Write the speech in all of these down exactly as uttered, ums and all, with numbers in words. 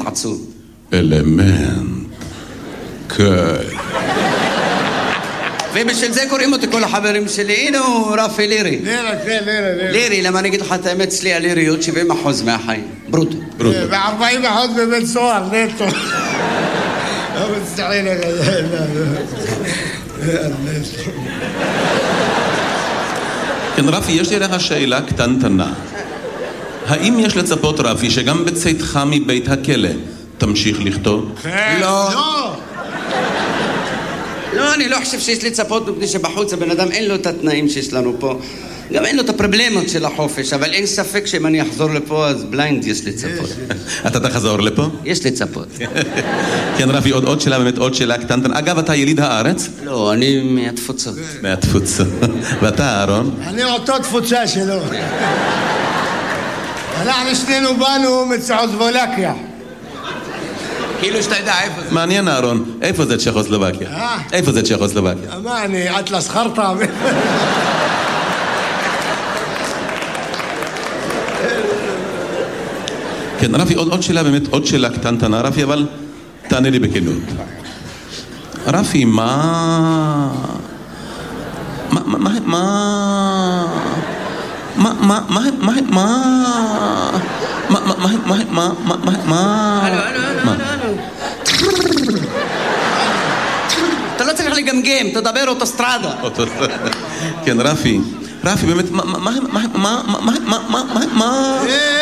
עצוב. אלמנט. כן. ובשביל זה קוראים אותי כל החברים שלי. הנה הוא רפי לירי. לירה, כן, לירה, לירה. לירי, למה אני אגיד לך את האמת, אצלי הליריות שבעים אחוז מהחיים. ברוטו. ברוטו. ו-ארבעים אחוז בבית סוהר, נטו. לא מצטער לך. כן, רפי, יש לי לך שאלה קטנטנה. האם יש לצפות, רפי, שגם בצאתך מבית הכלא תמשיך לכתוב? כן. לא. לא. לא, אני לא חושב שיש לצפות מפני שבחוץ הבן אדם אין לו את התנאים שיש לנו פה. גם אין לו את הפרובלמות של החופש, אבל אין ספק שאם אני אחזור לפה אז בליינד יש לצפות. אתה תחזור לפה? יש לצפות. כן, רפי, עוד, עוד שאלה, באמת עוד שאלה קטנטנה. אגב, אתה יליד הארץ? לא, אני מהתפוצות. מהתפוצות. ואתה, אהרון? אני אותו תפוצה שלו. אנחנו שנינו באנו מצ'כוסלובקיה. כאילו שאתה יודע איפה זה. מעניין, אהרון. איפה זה צ'כוסלובקיה? אה? איפה זה צ'כוסלובקיה? מה, אני אטלס חרטה? כן, רפי, עוד, עוד שאלה, באמת עוד שאלה קטנטנה, רפי, אבל תענה לי בכנות. רפי, מה... מה... מה... מה... מה... מה... מה... מה... מה... מה... מה... מה... מה... מה... מה... הלו, הלו, הלו, הלו. אתה לא צריך לגמגם, תדבר אוטוסטרדה. כן, רפי. רפי, באמת, מה... מה... מה... מה... מה... מה... מה... מה... מה...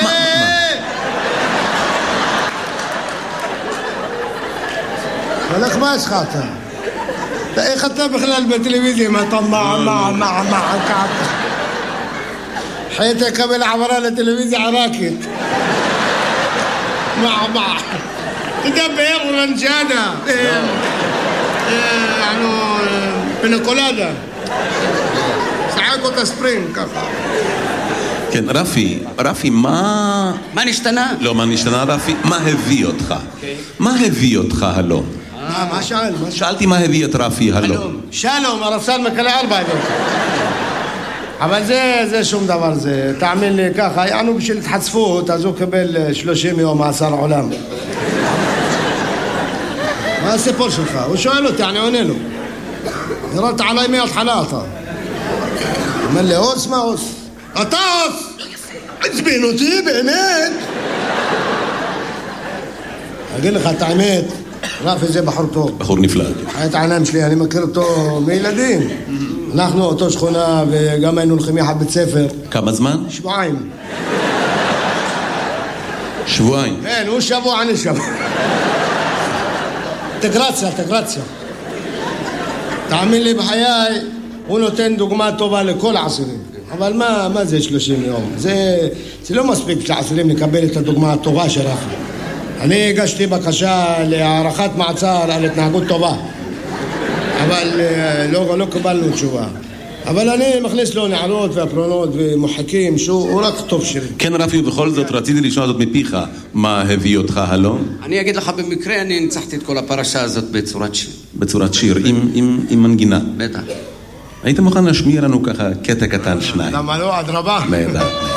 הולך מה יש לך אתה? איך אתה בכלל בטלוויזיה? מה אתה מה מה מה מה ככה? حيث قبل عبرة للتلفزيون عراكت مع مع تدبر ورنجانا يعني بنكولادا ساعات كنت سبرينج كفا כן, רפי, רפי, מה... מה נשתנה? לא, מה נשתנה, רפי? מה הביא אותך? מה הביא אותך הלום? מה שאל? שאלתי מה הביא את רפי הלום. שלום, הרפסן מקלה ארבע ידות. אבל זה, זה שום דבר, זה, תאמין לי ככה, יענו בשביל התחצפות, אז הוא קבל שלושים יום מאסר עולם. מה הסיפור שלך? הוא שואל אותי, אני עונה לו. ירדת עליי מההתחלה אתה. אומר לי, אוס מה אוס? אתה אוס! עצבין אותי, באמת? אגיד לך את האמת, רפי זה בחור טוב. בחור נפלא. את העיניים שלי, אני מכיר אותו מילדים. אנחנו אותו שכונה וגם היינו הולכים יחד בית ספר. כמה זמן? שבועיים. שבועיים? כן, הוא שבוע, אני שבוע. אינטגרציה, אינטגרציה. תאמין לי בחיי, הוא נותן דוגמה טובה לכל העשירים. אבל מה, מה זה שלושים יום? זה, זה לא מספיק שהעשירים לקבל את הדוגמה הטובה של רפי. אני הגשתי בקשה להערכת מעצר על התנהגות טובה. אבל לא, לא קיבלנו תשובה. אבל אני מכניס לו נערות והפרונות ומוחקים שהוא רק טוב שלי. כן, רפי, ובכל זאת רציתי לשאול זאת מפיך. מה הביא אותך הלום? אני אגיד לך במקרה, אני ניצחתי את כל הפרשה הזאת בצורת שיר. בצורת שיר, עם, עם, עם מנגינה. בטח. היית מוכן להשמיע לנו ככה קטע קטן שניים? למה לא? עד רבה. נהדר.